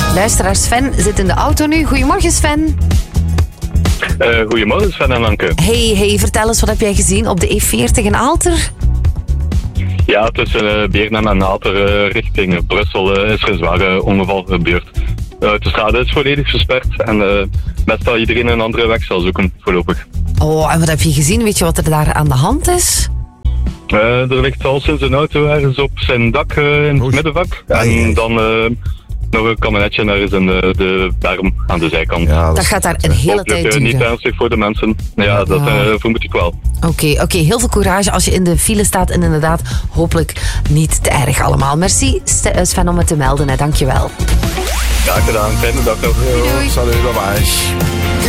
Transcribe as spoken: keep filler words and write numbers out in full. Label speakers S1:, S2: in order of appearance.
S1: Luisteraar Sven zit in de auto nu. Goedemorgen Sven.
S2: Uh, goedemorgen Sven en Anke.
S1: Hey, hey, vertel eens, wat heb jij gezien op de E veertig in Aalter?
S2: Ja, tussen uh, Beernem en Aalter uh, richting Brussel uh, is er een zware ongeval gebeurd. De autostrade is volledig versperd en uh, best dat iedereen een andere weg zal zoeken voorlopig.
S1: Oh, en wat heb je gezien? Weet je wat er daar aan de hand is?
S2: Uh, er ligt al sinds een auto ergens op zijn dak uh, in het Oei. middenvak. En Ai. dan uh, nog een kabinetje en daar is een, uh, de berm aan de zijkant. Ja,
S1: dat, dat gaat daar een hele tijd duren.
S2: Uh, niet ernstig voor de mensen. Ja, ja. dat uh, vermoed ik wel.
S1: Oké, okay, oké, okay. Heel veel courage als je in de file staat en inderdaad hopelijk niet te erg allemaal. Merci Sven om het te melden, hè. Dankjewel.
S2: Graag gedaan, fijne dag nog.
S3: Salut, bye bye.